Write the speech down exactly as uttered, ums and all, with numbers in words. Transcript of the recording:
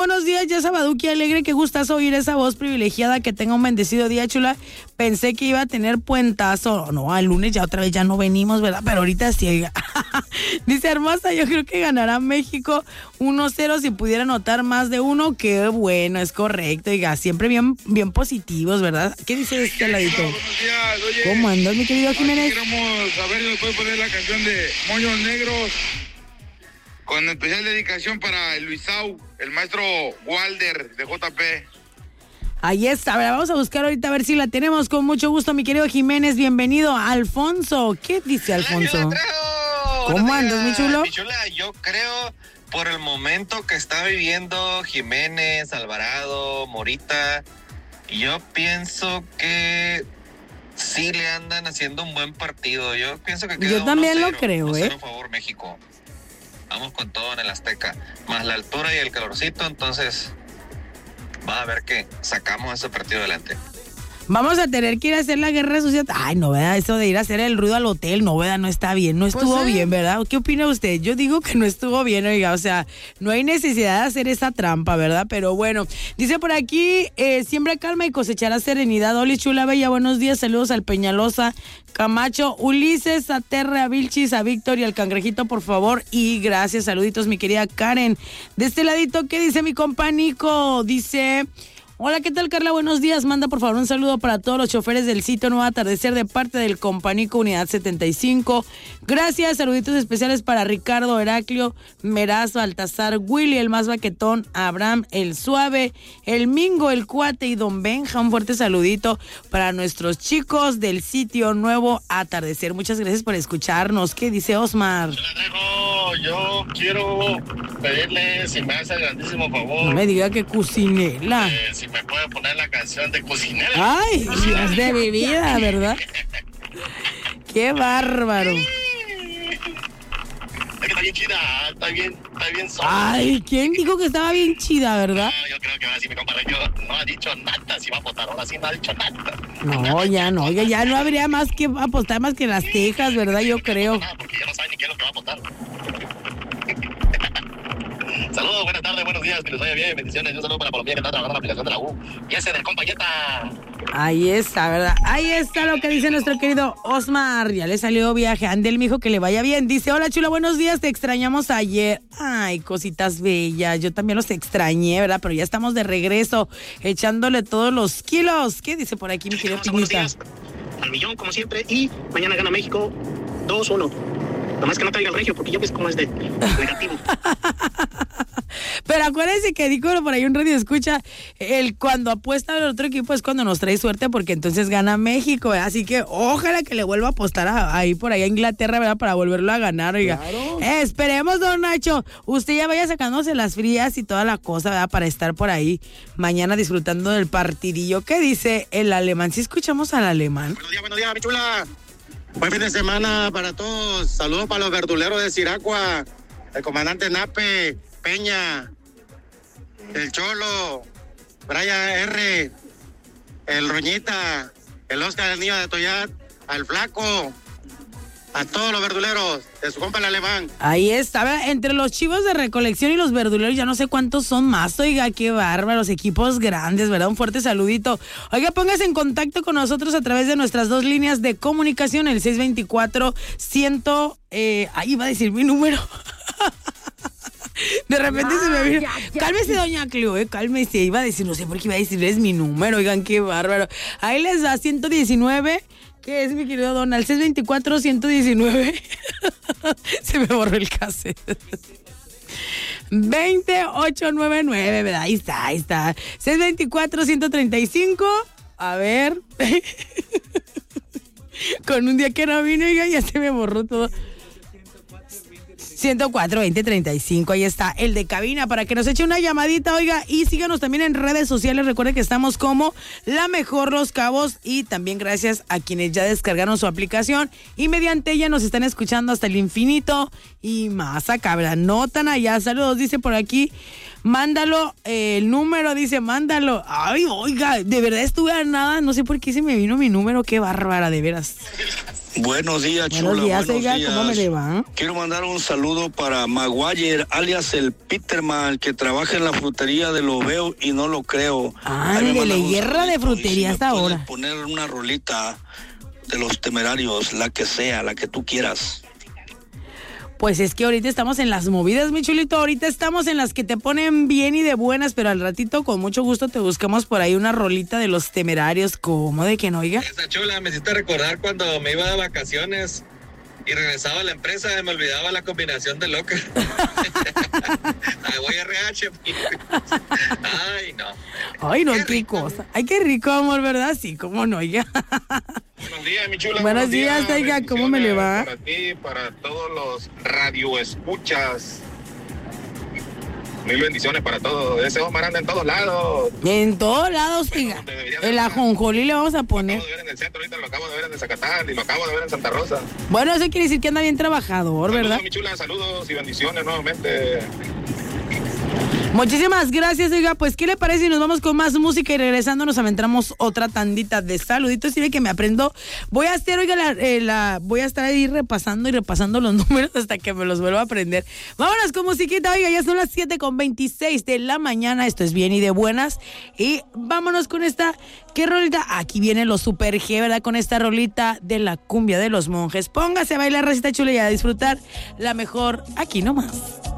Buenos días, ya sábado, qué alegre, qué gustazo oír esa voz privilegiada, que tenga un bendecido día, chula. Pensé que iba a tener puentazo. No, el lunes ya otra vez ya no venimos, ¿verdad? Pero ahorita sí, oiga. Dice hermosa, yo creo que ganará México uno cero si pudiera anotar más de uno. Qué bueno, es correcto, oiga. Siempre bien, bien positivos, ¿verdad? ¿Qué dice este ladito? Buenos días, oye. ¿Cómo andas, mi querido Jiménez? Queremos saber si nos puede poner la canción de Moños Negros, con especial dedicación para el Luisau, el maestro Walder de J P. Ahí está, a ver, vamos a buscar ahorita a ver si la tenemos con mucho gusto, mi querido Jiménez. Bienvenido, Alfonso. ¿Qué dice Alfonso? ¿Cómo andas, mi chulo? Mi chula, yo creo por el momento que está viviendo Jiménez, Alvarado, Morita, yo pienso que sí le andan haciendo un buen partido. Yo pienso que queda Yo también uno cero, lo creo, uno cero ¿eh? a favor México. Vamos con todo en el Azteca, más la altura y el calorcito, entonces va a ver que sacamos ese partido adelante. Vamos a tener que ir a hacer la guerra sucia. Ay, no, ¿verdad? Eso de ir a hacer el ruido al hotel, no, ¿verdad? No está bien, no estuvo Pues sí. bien, ¿verdad? ¿Qué opina usted? Yo digo que no estuvo bien, oiga, o sea, no hay necesidad de hacer esa trampa, ¿verdad? Pero bueno, dice por aquí, eh, siembra calma y cosechará serenidad. Oli, chula, bella, buenos días, saludos al Peñalosa, Camacho, Ulises, a Terre, a Vilchis, a Víctor y al Cangrejito, por favor, y gracias, saluditos, mi querida Karen. De este ladito, ¿qué dice mi compa Nico? Dice... Hola, ¿qué tal, Carla? Buenos días. Manda, por favor, un saludo para todos los choferes del sitio Nuevo Atardecer de parte del Companico Unidad setenta y cinco. Gracias. Saluditos especiales para Ricardo, Heraclio, Merazo, Altazar, Willy, el más baquetón, Abraham, el suave, el Mingo, el cuate y Don Benja. Un fuerte saludito para nuestros chicos del sitio Nuevo Atardecer. Muchas gracias por escucharnos. ¿Qué dice Osmar? Yo quiero pedirle, si me hace el grandísimo favor, No me diga que cocinela. eh, si me puede poner la canción de Cocinera. Ay, es de mi vida, ¿verdad? Qué bárbaro. Es que está bien chida, está bien, está bien sola. Ay, ¿quién dijo que estaba bien chida, verdad? Ah, yo creo que ahora sí me compadre, yo no ha dicho nada, si va a apostar, ahora sí no ha dicho nada. No, ya no, oiga, ya no habría más que apostar más que las tejas, ¿verdad? Yo creo. Nada, porque ya no sabe ni qué es lo que va a apostar. Saludos, buenas tardes, buenos días, que les vaya bien, bendiciones. Un saludo para Colombia que está trabajando en la aplicación de la U. Y ese del Compayeta. Ahí está, ¿verdad? Ahí está lo que dice nuestro querido Osmar. Ya le salió viaje. Andel, mijo, que le vaya bien. Dice, hola, chula, buenos días. Te extrañamos ayer. Ay, cositas bellas. Yo también los extrañé, ¿verdad? Pero ya estamos de regreso, echándole todos los kilos. ¿Qué dice por aquí, mi querido Buenos Piñita? días, al millón como siempre, y mañana gana México dos uno. Nomás que no caiga el regio, porque yo ves cómo es de negativo. Pero acuérdense que dijo por ahí un radio escucha, el cuando apuesta al otro equipo es cuando nos trae suerte, porque entonces gana México, ¿verdad? Así que ojalá que le vuelva a apostar a, ahí por allá a Inglaterra, ¿verdad? Para volverlo a ganar, oiga. Claro. Eh, esperemos, don Nacho, usted ya vaya sacándose las frías y toda la cosa, ¿verdad? Para estar por ahí mañana disfrutando del partidillo. ¿Qué dice el alemán? ¿Sí escuchamos al alemán? Buenos días, buenos días, mi chula. Buen fin de semana para todos. Saludos para los verduleros de Siracua, el comandante Nape, Peña, el Cholo, Brian R, el Roñita, el Oscar, el niño de Toyat, al Flaco, a todos los verduleros de su compa el alemán. Ahí está, ¿verdad? Entre los chivos de recolección y los verduleros, ya no sé cuántos son más, oiga, qué bárbaros, equipos grandes, ¿verdad? Un fuerte saludito. Oiga, póngase en contacto con nosotros a través de nuestras dos líneas de comunicación, el seis veinticuatro cien, eh, ahí va a decir mi número. De repente se me vino. Cálmese, doña Cleo, eh, cálmese. Iba a decir, no sé por qué iba a decirles mi número, oigan, qué bárbaro. Ahí les da ciento diecinueve. ¿Qué es, mi querido Donald? seis veinticuatro ciento diecinueve. Se me borró el cassette. veintiocho noventa y nueve, ¿verdad? Ahí está, ahí está. seis veinticuatro ciento treinta y cinco. A ver. Con un día que no vino, oiga, ya se me borró todo. ciento cuatro, veinte, treinta y cinco, ahí está el de cabina para que nos eche una llamadita, oiga, y síganos también en redes sociales. Recuerden que estamos como La Mejor Los Cabos, y también gracias a quienes ya descargaron su aplicación y mediante ella nos están escuchando hasta el infinito y más acá, ¿verdad? Notan allá, saludos, dice por aquí Mándalo, eh, el número dice, mándalo. Ay, oiga, de verdad estuve a nada, no sé por qué se me vino mi número, qué bárbara, de veras. Buenos días, chula. Buenos días, buenos oiga, días. ¿cómo me le va? Quiero mandar un saludo para Maguire, alias el Peterman, que trabaja en la frutería de Lo Veo y No Lo Creo. Ándele, guerra de fruterías si ahora. Poner una rolita de Los Temerarios, la que sea, la que tú quieras. Pues es que ahorita estamos en las movidas, mi chulito. Ahorita estamos en las que te ponen bien y de buenas, pero al ratito con mucho gusto te buscamos por ahí una rolita de Los Temerarios. ¿Cómo de que no, oiga? Esa chula me hiciste recordar cuando me iba de vacaciones y regresaba a la empresa y me olvidaba la combinación de locker. Ay, voy a R H. Ay, no. Ay, no, Qué qué, rico. cosa. Ay, qué rico, amor, ¿verdad? Sí, cómo no, oiga. Buenos días, mi chula. Buenos días, oiga, ¿cómo me le va? Para ti, para todos los radioescuchas. Mil bendiciones para todos. Ese Omar anda en todos lados. En todos lados, oiga. El ajonjolí le vamos a Lo poner. acabo de ver en el centro, ahorita lo acabo de ver en Zacatán y lo acabo de ver en Santa Rosa. Bueno, eso quiere decir que anda bien trabajador, ¿verdad? Saludos, mi chula, saludos y bendiciones nuevamente. Muchísimas gracias, oiga. Pues, ¿qué le parece si nos vamos con más música y regresando nos aventamos otra tandita de saluditos? Y ve que me aprendo. Voy a hacer, oiga, la, eh, la, voy a estar ahí repasando y repasando los números hasta que me los vuelva a aprender. Vámonos con musiquita, oiga, ya son las siete con veintiséis de la mañana. Esto es bien y de buenas. Y vámonos con esta, ¿qué rolita? Aquí viene lo super G, ¿verdad? Con esta rolita de la cumbia de los monjes. Póngase a bailar, racita chula, y a disfrutar la mejor aquí nomás.